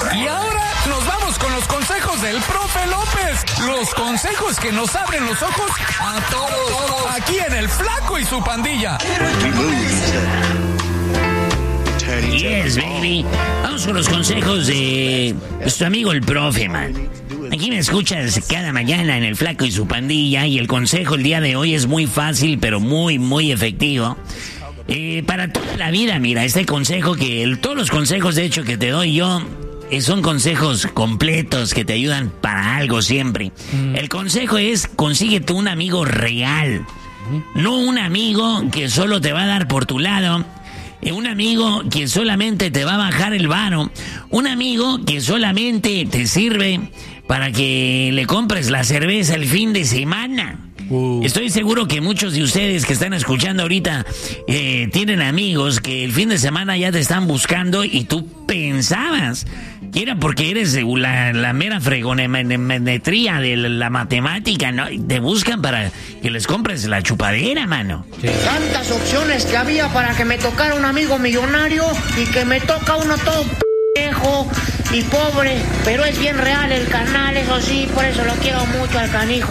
Y ahora nos vamos con los consejos del profe López. Los consejos que nos abren los ojos a todos. Aquí en El Flaco y su Pandilla. Yes, baby. Vamos con los consejos de nuestro amigo el profe, man. Aquí me escuchas cada mañana en El Flaco y su Pandilla, y el consejo el día de hoy es muy fácil, pero muy, muy efectivo. Para toda la vida, mira, este consejo todos los consejos, de hecho, que te doy yo, son consejos completos que te ayudan para algo siempre. El consejo es: consíguete un amigo real. No un amigo que solo te va a dar por tu lado. Un amigo que solamente te va a bajar el varo. Un amigo que solamente te sirve para que le compres la cerveza el fin de semana. Estoy seguro que muchos de ustedes que están escuchando ahorita tienen amigos que el fin de semana ya te están buscando y tú pensabas que era porque eres la mera fregonemetría de la matemática, ¿no? Te buscan para que les compres la chupadera, mano. Sí. Tantas opciones que había para que me tocara un amigo millonario y que me toca uno todo viejo y pobre, pero es bien real el carnal, eso sí, por eso lo quiero mucho al canijo.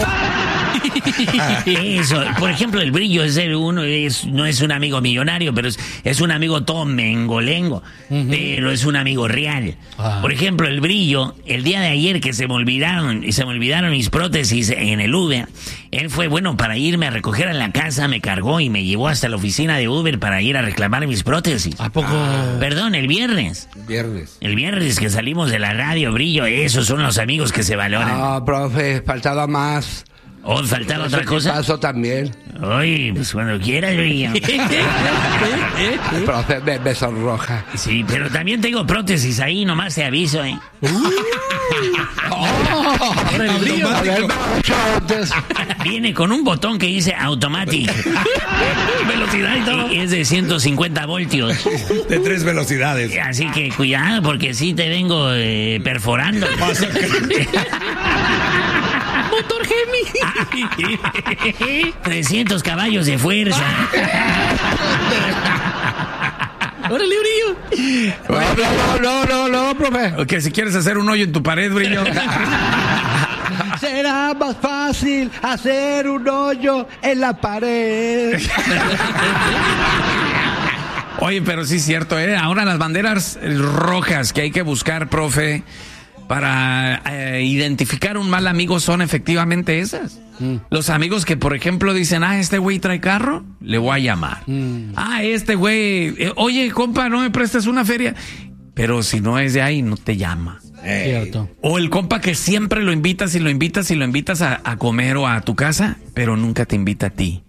Eso, por ejemplo, el Brillo no es un amigo millonario, pero es un amigo todo mengolengo, pero es un amigo real. Por ejemplo, el Brillo, el día de ayer que se me olvidaron mis prótesis en el Uber, él fue bueno para irme a recoger a la casa, me cargó y me llevó hasta la oficina de Uber para ir a reclamar mis prótesis. ¿A poco? Perdón, el viernes. El viernes que salimos de la radio, Brillo, esos son los amigos que se valoran. No, profe, faltaba más. ¿Oh, faltaba otra cosa? Paso también. Oye, pues cuando quieras, Brillo. Profe, me sonroja. Sí, pero también tengo prótesis ahí, nomás te aviso, ¿eh? El Brillo. Viene con un botón que dice automatic. Velocidad y todo. Y es de 150 voltios. De 3 velocidades. Así que cuidado, porque sí te vengo perforando. Motor Gemi. 300 caballos de fuerza. ¡Órale, Brillo! No, profe. Que si quieres hacer un hoyo en tu pared, Brillo. Será más fácil hacer un hoyo en la pared. Oye, pero sí es cierto, ¿eh? Ahora las banderas rojas que hay que buscar, profe, para identificar un mal amigo son efectivamente esas. Los amigos que, por ejemplo, dicen, este güey trae carro, le voy a llamar. Este güey, oye, compa, ¿no me prestas una feria? Pero si no es de ahí, no te llama. Cierto. O el compa que siempre lo invitas a comer o a tu casa, pero nunca te invita a ti.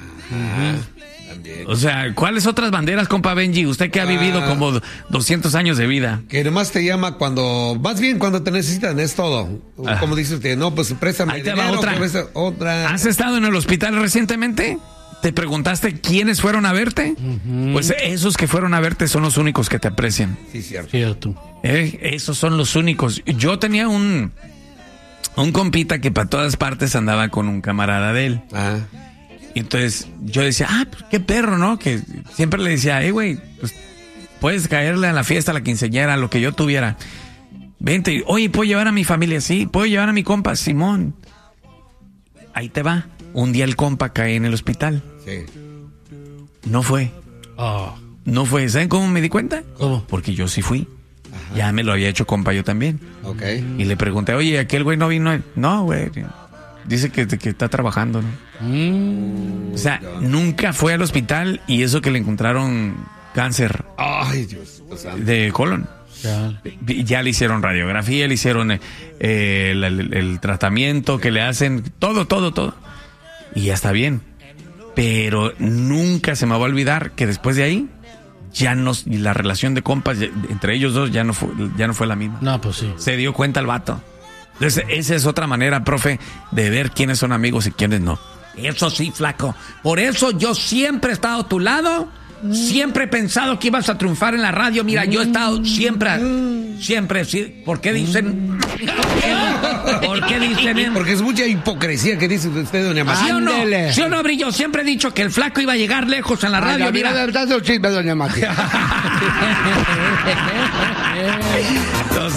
O sea, ¿cuáles otras banderas, compa Benji? Usted que ha vivido como 200 años de vida. Que nomás te llama cuando te necesitan, es todo. Como dice usted, no, pues préstame Ahí te dinero, va otra. ¿Has estado en el hospital recientemente? ¿Te preguntaste quiénes fueron a verte? Pues esos que fueron a verte son los únicos que te aprecian. Sí, cierto. Esos son los únicos. Yo tenía un compita que para todas partes andaba con un camarada de él. Y entonces yo decía, pues qué perro, ¿no? Que siempre le decía, güey, pues puedes caerle a la fiesta, a la quinceañera, a lo que yo tuviera. Vente, oye, ¿puedo llevar a mi familia? Sí, ¿puedo llevar a mi compa? Simón. Ahí te va. Un día el compa cae en el hospital. Sí. No fue. No fue. ¿Saben cómo me di cuenta? ¿Cómo? Porque yo sí fui. Ajá. Ya me lo había hecho compa yo también. Ok. Y le pregunté, oye, ¿aquel güey no vino? No, güey. Dice que está trabajando, ¿no? O sea, nunca fue al hospital y eso que le encontraron cáncer. Ay, Dios. De colon. Ya le hicieron radiografía, le hicieron el tratamiento que le hacen, todo. Y ya está bien. Pero nunca se me va a olvidar que después de ahí, y la relación de compas entre ellos dos ya no fue la misma. No, pues sí. Se dio cuenta el vato. Entonces, esa es otra manera, profe, de ver quiénes son amigos y quiénes no. Eso sí, flaco. Por eso yo siempre he estado a tu lado. Siempre he pensado que ibas a triunfar en la radio. Mira, yo he estado siempre, sí. ¿Por qué dicen? ¿Por qué dicen? Porque es mucha hipocresía que dice usted, doña María. ¿Sí o no? ¿Sí o no, Brillo? Siempre he dicho que el flaco iba a llegar lejos en la radio. Mira, un chisme, doña María. No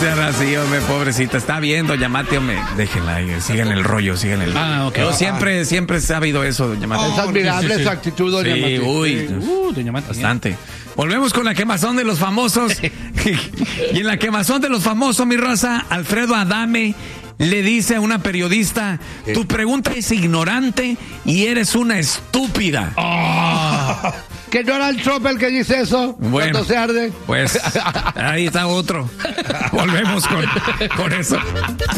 sean así, hombre, pobrecita. Está bien, doña Mati, hombre. Déjenla ahí, sigan el rollo, sigan el... ok. Yo siempre he sabido eso, doña Mati. Es admirable su actitud, doña Mati. Doña Mati. Bastante. Volvemos con la quemazón de los famosos. Y en la quemazón de los famosos, mi raza, Alfredo Adame le dice a una periodista: tu pregunta es ignorante y eres una estúpida. ¿Que no era el Trump el que dice eso? Bueno, cuando se arde. Pues ahí está otro. Volvemos con eso.